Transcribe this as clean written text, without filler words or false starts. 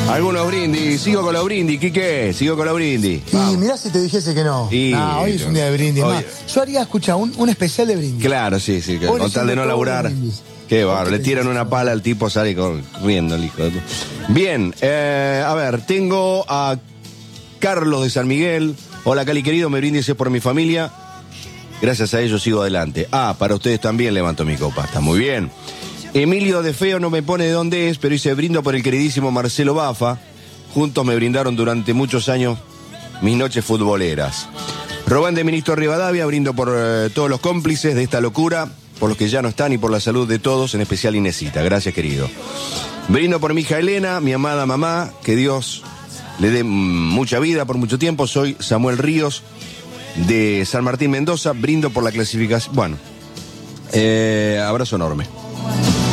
Algunos brindis, sigo con los brindis, Quique, sigo con los brindis. Y mirá si te dijese que no. Hoy es un día de brindis más. Yo haría, escucha, un especial de brindis. Claro, sí, con tal de no laburar. Qué bárbaro, le tiran una pala al tipo, sale corriendo el hijo de... Bien, a ver, tengo a Carlos de San Miguel. Hola, Cali querido, me brindis por mi familia. Gracias a ellos sigo adelante. Para ustedes también levanto mi copa, está muy bien. Emilio de Feo no me pone de dónde es, pero dice brindo por el queridísimo Marcelo Bafa. Juntos me brindaron durante muchos años mis noches futboleras. Robán de Ministro Rivadavia, brindo por todos los cómplices de esta locura, por los que ya no están y por la salud de todos, en especial Inesita. Gracias, querido. Brindo por mi hija Elena, mi amada mamá, que Dios le dé mucha vida por mucho tiempo. Soy Samuel Ríos de San Martín, Mendoza. Brindo por la clasificación. Bueno, abrazo enorme.